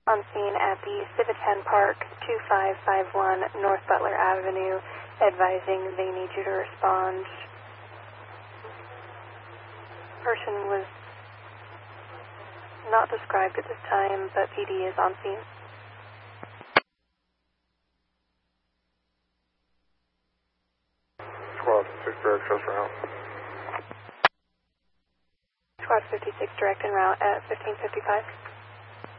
on scene at the Civitan Park, 2551 North Butler Avenue, advising they need you to respond. Person was not described at this time, but PD is on scene. Squad 6 direct, just route. Squad 56 direct en route at 1555.